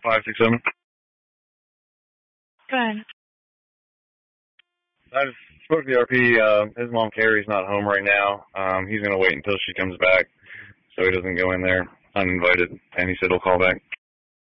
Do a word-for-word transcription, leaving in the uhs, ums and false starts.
five six seven. Go ahead. I just spoke to the R P. Uh, his mom, Carrie's not home right now. Um, he's going to wait until she comes back so he doesn't go in there uninvited, and he said he'll call back.